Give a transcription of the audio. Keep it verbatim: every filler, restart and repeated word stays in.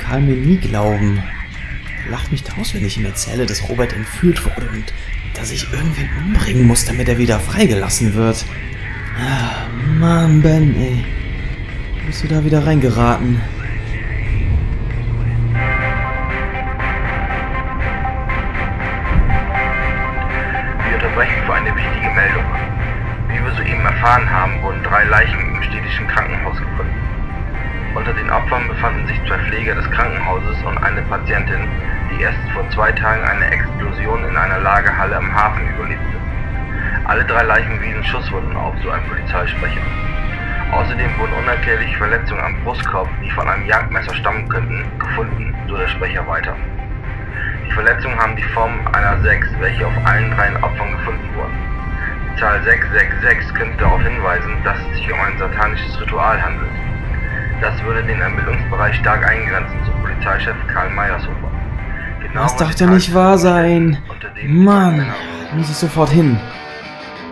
Karl mir nie glauben. Er lacht mich aus, wenn ich ihm erzähle, dass Robert entführt wurde und dass ich irgendwen umbringen muss, damit er wieder freigelassen wird. Ah, Mann, Ben, ey. Bist du da wieder reingeraten? Wir unterbrechen für eine wichtige Meldung. Wie wir soeben erfahren haben, wurden drei Leichen im städtischen Krankenhaus gefunden. Unter den Opfern befanden sich zwei Pfleger des Krankenhauses und eine Patientin, die erst vor zwei Tagen eine Explosion in einer Lagerhalle am Hafen überlebte. Alle drei Leichen wiesen Schusswunden auf, so ein Polizeisprecher. Außerdem wurden unerklärliche Verletzungen am Brustkorb, die von einem Jagdmesser stammen könnten, gefunden, so der Sprecher weiter. Die Verletzungen haben die Form einer sechs, welche auf allen drei Opfern gefunden wurden. Die Zahl sechs sechs sechs könnte darauf hinweisen, dass es sich um ein satanisches Ritual handelt. Das würde den Ermittlungsbereich stark eingrenzen, so Polizeichef Karl Meiershofer. Das darf doch nicht wahr sein. Mann, muss ich sofort hin.